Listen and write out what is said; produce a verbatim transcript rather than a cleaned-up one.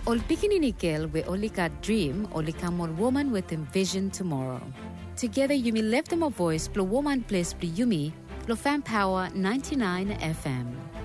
Ol Pikini we Olika dream, Olika mon woman with envision tomorrow. Together you may lift them a voice, blow woman place, blow yumi, blow fan power ninety-nine F M.